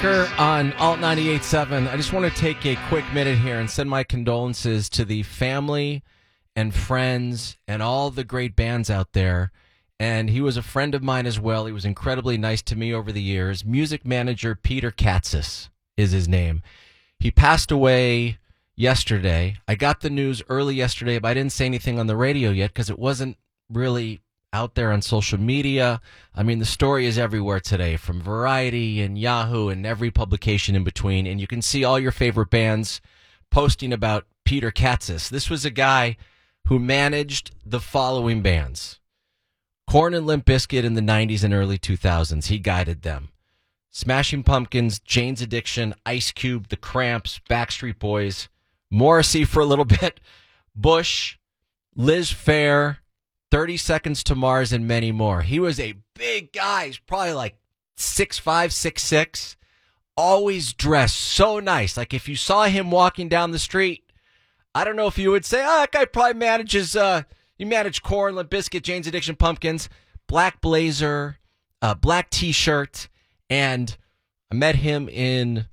On Alt 98.7, I just want to take a quick minute here and send my condolences to the family and friends and all the great bands out there. And he was a friend of mine as well. He was incredibly nice to me over the years. Music manager Peter Katzis is his name. He passed away yesterday. I got the news early yesterday, but I didn't say anything on the radio yet because it wasn't really out there on social media. I mean, the story is everywhere today, from Variety and Yahoo and every publication in between. And you can see all your favorite bands posting about Peter Katzis. This was a guy who managed the following bands: Korn and Limp Bizkit in the 90s and early 2000s. He guided them. Smashing Pumpkins, Jane's Addiction, Ice Cube, The Cramps, Backstreet Boys, Morrissey for a little bit, Bush, Liz Phair, 30 Seconds to Mars, and many more. He was a big guy. He's probably like 6'5", 6'6", always dressed so nice. Like if you saw him walking down the street, I don't know if you would say, oh, that guy probably manages, he managed Korn, Limp Bizkit, Jane's Addiction, Pumpkins, black blazer, black T-shirt. And I met him in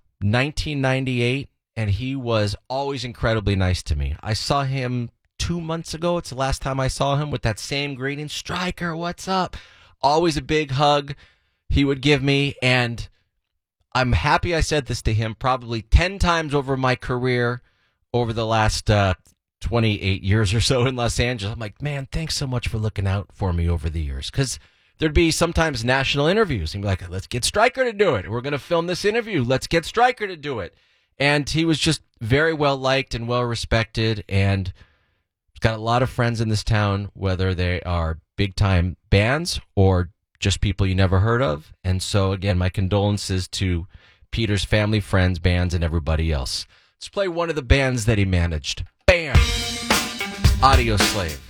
1998, and he was always incredibly nice to me. I saw him 2 months ago. It's the last time I saw him, with that same greeting, Stryker, what's up? Always a big hug he would give me, and I'm happy I said this to him probably 10 times over my career over the last 28 years or so in Los Angeles. I'm like, man, thanks so much for looking out for me over the years, because there'd be sometimes national interviews, and be like, let's get Stryker to do it. We're going to film this interview. Let's get Stryker to do it. And he was just very well liked and well respected, and got a lot of friends in this town, whether they are big-time bands or just people you never heard of. And so, again, my condolences to Peter's family, friends, bands, and everybody else. Let's play one of the bands that he managed. Bam! Audio Slave.